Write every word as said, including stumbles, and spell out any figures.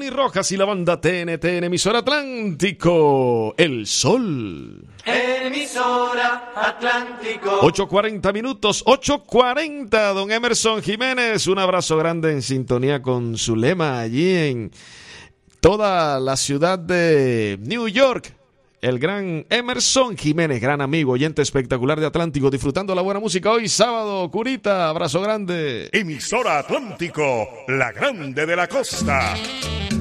Tony Rojas y la banda T N T en emisora Atlántico, El Sol. Emisora Atlántico. ocho cuarenta minutos, ocho cuarenta, don Emerson Jiménez. Un abrazo grande en sintonía con su lema allí en toda la ciudad de New York. El gran Emerson Jiménez, gran amigo, oyente espectacular de Atlántico, disfrutando la buena música hoy sábado. Curita, abrazo grande. Emisora Atlántico, la grande de la costa.